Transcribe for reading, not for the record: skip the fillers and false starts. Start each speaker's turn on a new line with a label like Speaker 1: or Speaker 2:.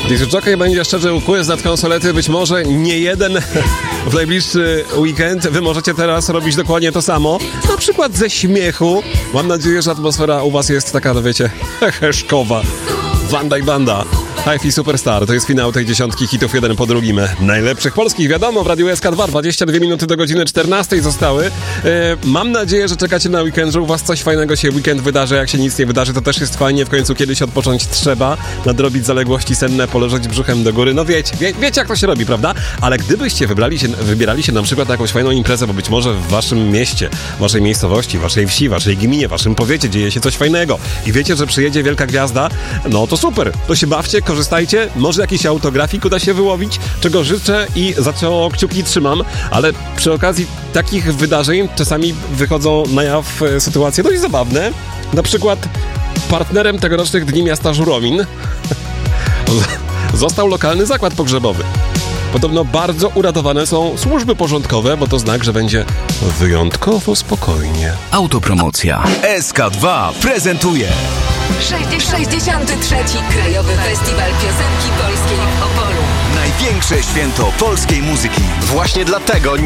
Speaker 1: Disc Jockey będzie szczerze quiz nad konsolety, być może nie jeden w najbliższy weekend. Wy możecie teraz robić dokładnie to samo, na przykład ze śmiechu. Mam nadzieję, że atmosfera u was jest taka, no wiecie, heszkowa. Wanda i banda. Hi-Fi Superstar, to jest finał tej dziesiątki hitów jeden po drugim. Najlepszych polskich, wiadomo, w Radiu SK2 22 minuty do godziny 14 zostały. Mam nadzieję, że czekacie na weekend, że u was coś fajnego się weekend wydarzy. Jak się nic nie wydarzy, to też jest fajnie. W końcu kiedyś odpocząć trzeba, nadrobić zaległości senne, poleżeć brzuchem do góry. No wiecie jak to się robi, prawda? Ale gdybyście wybierali się na przykład na jakąś fajną imprezę, bo być może w waszym mieście, waszej miejscowości, waszej wsi, waszej gminie, waszym powiecie dzieje się coś fajnego i wiecie, że przyjedzie wielka gwiazda, no to super, to się bawcie, korzystajcie, może jakiś autografik uda się wyłowić, czego życzę i za co kciuki trzymam, ale przy okazji takich wydarzeń czasami wychodzą na jaw sytuacje dość zabawne. Na przykład partnerem tegorocznych Dni Miasta Żuromin został lokalny zakład pogrzebowy. Podobno bardzo uradowane są służby porządkowe, bo to znak, że będzie wyjątkowo spokojnie.
Speaker 2: Autopromocja. SK2 prezentuje
Speaker 3: 63. Krajowy Festiwal Piosenki Polskiej w Opolu.
Speaker 2: największe święto polskiej muzyki.
Speaker 4: Właśnie dlatego